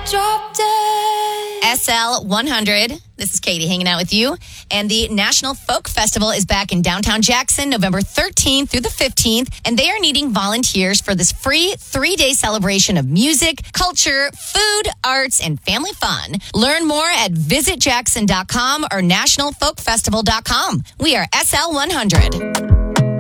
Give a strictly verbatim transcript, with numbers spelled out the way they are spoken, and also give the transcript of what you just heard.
Drop dead. S L one hundred. This is Katie hanging out with you. And the National Folk Festival is back in downtown Jackson, November thirteenth through the fifteenth. And they are needing volunteers for this free three-day celebration of music, culture, food, arts, and family fun. Learn more at visit jackson dot com or national folk festival dot com. We are S L one hundred.